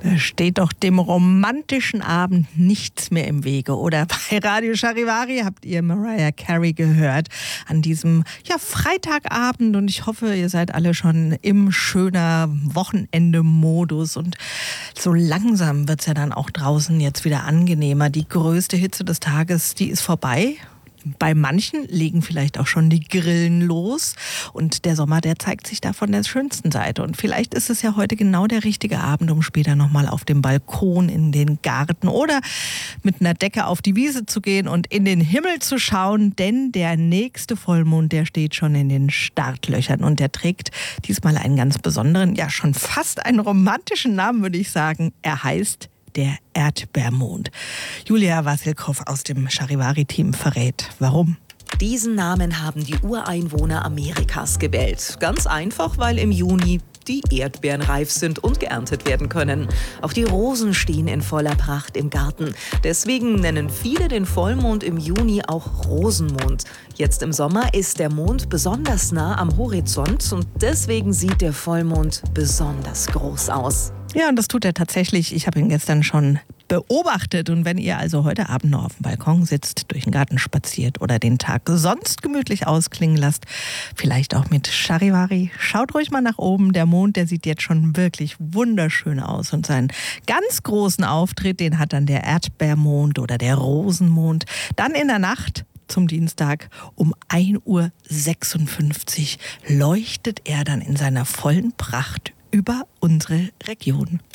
Steht doch dem romantischen Abend nichts mehr im Wege. Oder bei Radio Charivari habt ihr Mariah Carey gehört an diesem Freitagabend. Und ich hoffe, ihr seid alle schon im schöner Wochenende-Modus. Und so langsam wird es ja dann auch draußen jetzt wieder angenehmer. Die größte Hitze des Tages, die ist vorbei. Bei manchen legen vielleicht auch schon die Grillen los und der Sommer, der zeigt sich da von der schönsten Seite. Und vielleicht ist es ja heute genau der richtige Abend, um später nochmal auf dem Balkon in den Garten oder mit einer Decke auf die Wiese zu gehen und in den Himmel zu schauen, denn der nächste Vollmond, der steht schon in den Startlöchern und der trägt diesmal einen ganz besonderen, ja schon fast einen romantischen Namen, würde ich sagen. Er heißt der Erdbeermond. Julia Wassilkow aus dem Charivari-Team verrät, warum. Diesen Namen haben die Ureinwohner Amerikas gewählt. Ganz einfach, weil im Juni die Erdbeeren reif sind und geerntet werden können. Auch die Rosen stehen in voller Pracht im Garten. Deswegen nennen viele den Vollmond im Juni auch Rosenmond. Jetzt im Sommer ist der Mond besonders nah am Horizont und deswegen sieht der Vollmond besonders groß aus. Ja, und das tut er tatsächlich. Ich habe ihn gestern schon beobachtet. Und wenn ihr also heute Abend noch auf dem Balkon sitzt, durch den Garten spaziert oder den Tag sonst gemütlich ausklingen lasst, vielleicht auch mit Charivari, schaut ruhig mal nach oben. Der Mond, der sieht jetzt schon wirklich wunderschön aus. Und seinen ganz großen Auftritt, den hat dann der Erdbeermond oder der Rosenmond. Dann in der Nacht zum Dienstag um 1:56 Uhr leuchtet er dann in seiner vollen Pracht über unsere Region.